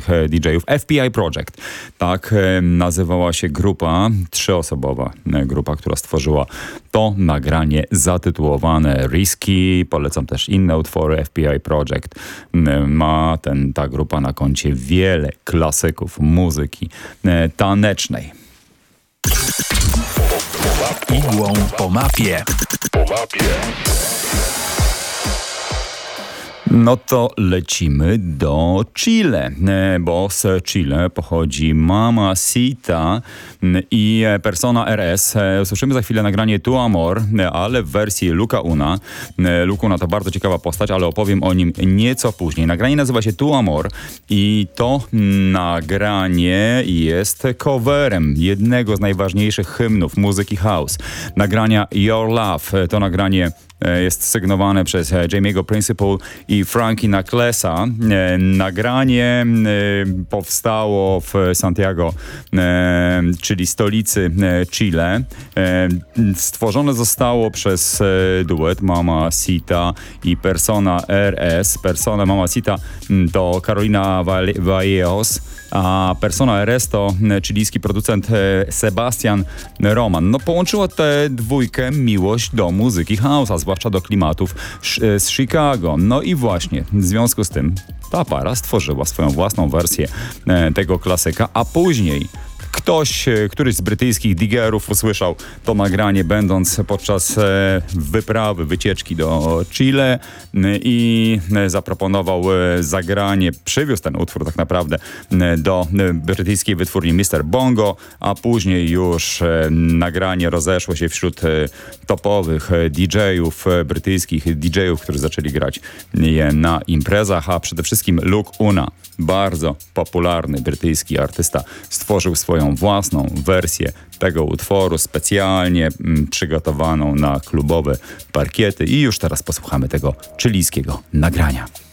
brytyjskich DJ-ów. FBI Project. Tak nazywała się grupa, 3-osobowa grupa, która stworzyła to nagranie zatytułowane Risky. Polecam też inne utwory FBI Project. Ma ta grupa na koncie wiele klasyków muzyki tanecznej. Igłą po mapie. No to lecimy do Chile, bo z Chile pochodzi Mamacita i Persona RS. Usłyszymy za chwilę nagranie Tu Amor, ale w wersji Luka Una. Luke Una to bardzo ciekawa postać, ale opowiem o nim nieco później. Nagranie nazywa się Tu Amor i to nagranie jest coverem jednego z najważniejszych hymnów muzyki house. Nagrania Your Love. To nagranie jest sygnowane przez Jamie'ego Principle i Frankie Naclesa. Nagranie powstało w Santiago, czyli stolicy Chile. Stworzone zostało przez duet Mamacita i Persona RS. Persona Mamacita to Carolina Vallejos, a Persona RS to chilijski producent Sebastian Roman. No, połączyło tę dwójkę miłość do muzyki house, a zwłaszcza do klimatów z Chicago. No i właśnie w związku z tym ta para stworzyła swoją własną wersję tego klasyka, a później któryś z brytyjskich digerów usłyszał to nagranie, będąc podczas wycieczki do Chile i zaproponował zagranie, przywiózł ten utwór tak naprawdę do brytyjskiej wytwórni Mr. Bongo, a później już nagranie rozeszło się wśród topowych DJ-ów, brytyjskich DJ-ów, którzy zaczęli grać je na imprezach, a przede wszystkim Luke Una, bardzo popularny brytyjski artysta, stworzył swoją własną wersję tego utworu, specjalnie przygotowaną na klubowe parkiety i już teraz posłuchamy tego chilijskiego nagrania.